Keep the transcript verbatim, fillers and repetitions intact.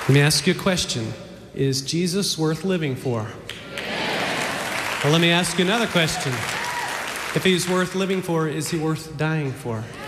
Let me ask you a question. Is Jesus worth living for? Well, let me ask you another question. If he's worth living for, is he worth dying for?